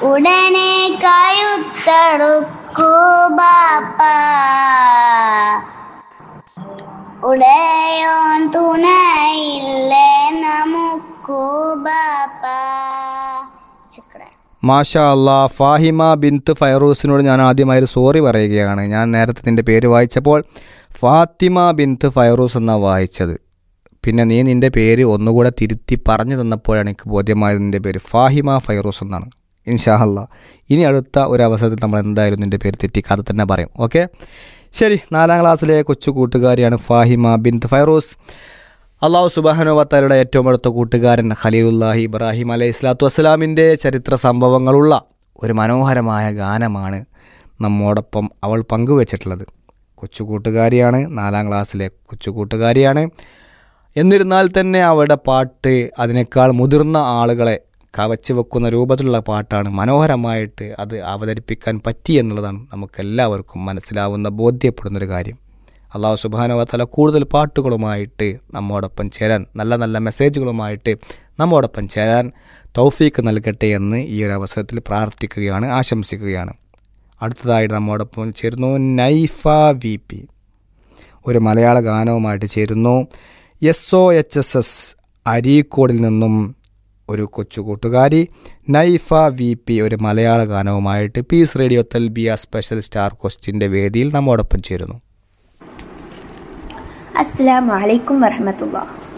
ഉടനെ കഴുത്തറുക്കൂ ബാപ്പ, ഉടയോൻ തുണയില്ലേ നമുക്കു ബാപ്പ. മാഷാ അല്ലാ. ഫാഹിമ ബിന്ത് ഫൈറൂസിനോട് ഞാൻ ആദ്യമായൊരു സോറി പറയുകയാണ്. ഞാൻ നേരത്തെ നിൻ്റെ പേര് വായിച്ചപ്പോൾ ഫാത്തിമ ബിന്ത് ഫൈറൂസ് എന്നാണ് വായിച്ചത്. പിന്നെ നീ നിൻ്റെ പേര് ഒന്നുകൂടെ തിരുത്തി പറഞ്ഞു തന്നപ്പോഴാണ് എനിക്ക് ബോധ്യമായത് നിൻ്റെ പേര് ഫാഹിമ ഫൈറൂസ് എന്നാണ്. ഇൻഷാ അല്ലാ ഇനി അടുത്ത ഒരു അവസരത്തിൽ നമ്മൾ എന്തായാലും നിൻ്റെ പേര് തെറ്റിക്കാതെ തന്നെ പറയും. ഓക്കെ, ശരി. 4ാം ക്ലാസ്സിലെ കൊച്ചു കൂട്ടുകാരിയാണ് ഫാഹിമ ബിന്ത് ഫൈറൂസ്. അള്ളാഹു സുബ്ഹാനഹു വ തആലയുടെ ഏറ്റവും അടുത്ത കൂട്ടുകാരൻ ഖലീലുല്ലാഹി ഇബ്രാഹിം അലൈഹി സ്വലാത്തു വസ്സലാമിൻ്റെ ചരിത്ര സംഭവങ്ങളുള്ള ഒരു മനോഹരമായ ഗാനമാണ് നമ്മോടൊപ്പം അവൾ പങ്കുവച്ചിട്ടുള്ളത്. കൊച്ചു കൂട്ടുകാരിയാണ്, 4ാം ക്ലാസ്സിലെ കൊച്ചു കൂട്ടുകാരിയാണ്. എന്നിരുന്നാൽ തന്നെ അവരുടെ പാട്ട് അതിനേക്കാൾ മുതിർന്ന ആളുകളെ കവച്ച് വെക്കുന്ന രൂപത്തിലുള്ള പാട്ടാണ്. മനോഹരമായിട്ട് അത് അവതരിപ്പിക്കാൻ പറ്റി എന്നുള്ളതാണ് നമുക്കെല്ലാവർക്കും മനസ്സിലാവുന്ന ബോധ്യപ്പെടുന്നൊരു കാര്യം. അള്ളാഹു സുബ്ഹാനഹു വ തആല കൂടുതൽ പാട്ടുകളുമായിട്ട് നമ്മോടൊപ്പം ചേരാൻ, നല്ല നല്ല മെസ്സേജുകളുമായിട്ട് നമ്മോടൊപ്പം ചേരാൻ തൗഫീക്ക് നൽകട്ടെ എന്ന് ഈ ഒരു അവസരത്തിൽ പ്രാർത്ഥിക്കുകയാണ്, ആശംസിക്കുകയാണ്. അടുത്തതായിട്ട് നമ്മോടൊപ്പം ചേരുന്നു നൈഫ വി പി, ഒരു മലയാള ഗാനവുമായിട്ട് ചേരുന്നു. SOHSS അരീക്കോടിൽ നിന്നും ഒരു കൊച്ചു കൂട്ടുകാരി നൈഫ വി പി ഒരു മലയാള ഗാനവുമായിട്ട് പീസ് റേഡിയോ തൽബിയ സ്പെഷ്യൽ സ്റ്റാർ ക്വസ്റ്റിൻ്റെ വേദിയിൽ നമ്മോടൊപ്പം ചേരുന്നു. അസ്സലാമു അലൈക്കും വറഹ്മത്തുള്ളാഹി.